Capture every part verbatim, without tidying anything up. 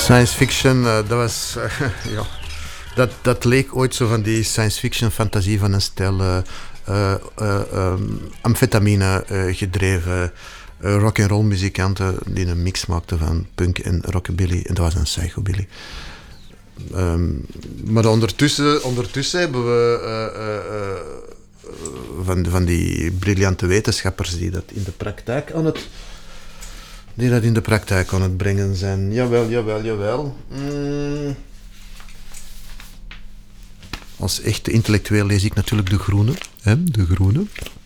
Science fiction, uh, dat was... Uh, ja, dat, dat leek ooit zo van die science fiction fantasie van een stel uh, uh, uh, um, amfetamine uh, gedreven uh, rock'n'roll muzikanten die een mix maakten van punk en rockabilly. En dat was een psychobilly. Um, maar ondertussen, ondertussen hebben we uh, uh, uh, van, van die briljante wetenschappers die dat in de praktijk aan het... die dat in de praktijk aan het brengen zijn. Jawel, jawel, jawel. Mm. Als echte intellectueel lees ik natuurlijk De Groene. Hè? De Groene.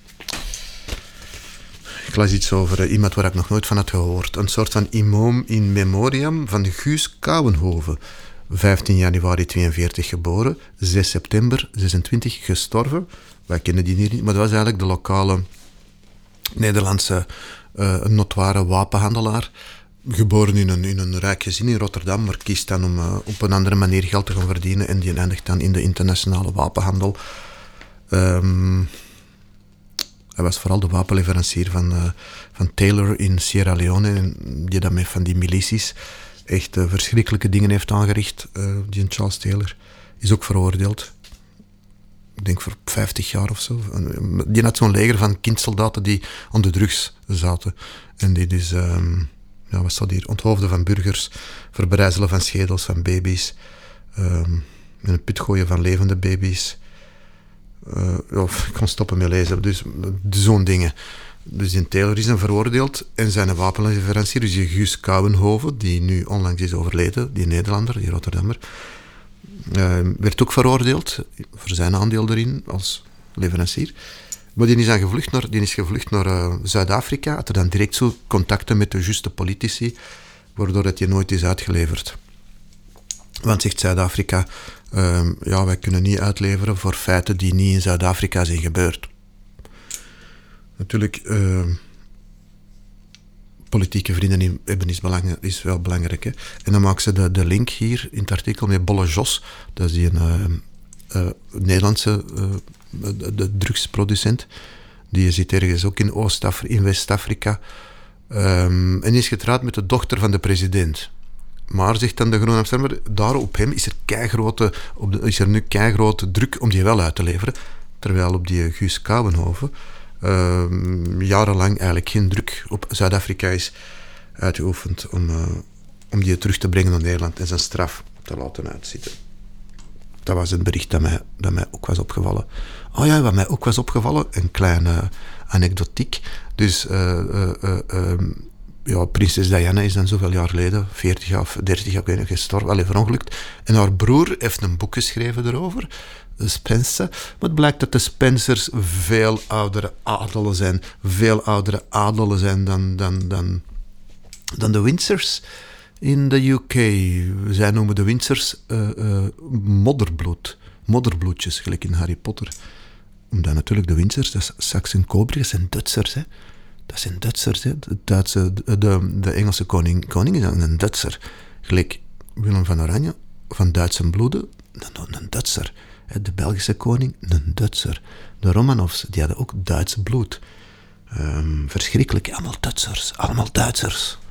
Ik las iets over uh, iemand waar ik nog nooit van had gehoord. Een soort van imam in memoriam van Guus Kouwenhoven. vijftien januari tweeënveertig geboren, zes september zesentwintig gestorven. Wij kennen die hier niet, maar dat was eigenlijk de lokale Nederlandse uh, een notoire wapenhandelaar. Geboren in een, in een rijk gezin in Rotterdam, maar kiest dan om uh, op een andere manier geld te gaan verdienen en die eindigt dan in de internationale wapenhandel. Um, hij was vooral de wapenleverancier van, uh, van Taylor in Sierra Leone, en die dan met van die milities echt uh, verschrikkelijke dingen heeft aangericht. Uh, die Charles Taylor is ook veroordeeld. Ik denk voor vijftig jaar of zo. Die had zo'n leger van kindsoldaten die aan de drugs zaten. En die dus, um, ja, wat staat hier? Onthoofden van burgers, verbrijzelen van schedels van baby's, um, in een put gooien van levende baby's. Uh, of, ik kan stoppen met lezen. Dus zo'n dingen. Dus die Taylor is dan veroordeeld en zijn wapenleverancier, dus die Guus Kouwenhoven, die nu onlangs is overleden, die Nederlander, die Rotterdammer, uh, werd ook veroordeeld voor zijn aandeel erin als leverancier. Maar die is dan gevlucht naar, die is gevlucht naar uh, Zuid-Afrika, had er dan direct zo contacten met de juiste politici, waardoor het je nooit is uitgeleverd. Want zegt Zuid-Afrika, uh, ja, wij kunnen niet uitleveren voor feiten die niet in Zuid-Afrika zijn gebeurd. Natuurlijk, uh, politieke vrienden hebben is, belang, is wel belangrijk. Hè? En dan maken ze de, de link hier in het artikel met Bolle Jos. Dat is die een uh, uh, Nederlandse uh, de, de drugsproducent. Die zit ergens ook in Oost-Afrika, in West-Afrika. Um, en die is getrouwd met de dochter van de president. Maar, zegt dan de Groene Amsterdammer, daar op hem is er, keigrote, op de, is er nu keigrote druk om die wel uit te leveren. Terwijl op die Guus Kouwenhoven Uh, jarenlang eigenlijk geen druk op Zuid-Afrika is uitgeoefend om, uh, om die terug te brengen naar Nederland en zijn straf te laten uitzitten. Dat was een bericht dat mij, dat mij ook was opgevallen. Oh ja, wat mij ook was opgevallen, een kleine anekdotiek. Dus uh, uh, uh, uh, ja, prinses Diana is dan zoveel jaar geleden, veertig of dertig jaar geleden, gestorven, alleen verongelukt. En haar broer heeft een boek geschreven erover, Spencer. Maar het blijkt dat de Spencers veel oudere adelen zijn. Veel oudere adelen zijn dan, dan, dan, dan de Windsors in de U K. Zij noemen de Windsors uh, uh, modderbloed. Modderbloedjes, gelijk in Harry Potter. Omdat natuurlijk de Windsors, dat is Saxen-Coburg, dat zijn Duitsers, hè. Dat zijn Duitsers, hè. De, Duitse, de, de, de Engelse koning, koning is een Duitser. Gelijk Willem van Oranje, van Duitse bloeden, een, een Duitser. De Belgische koning, een Duitser. De Romanovs, die hadden ook Duits bloed. Um, verschrikkelijk, allemaal Duitsers, allemaal Duitsers.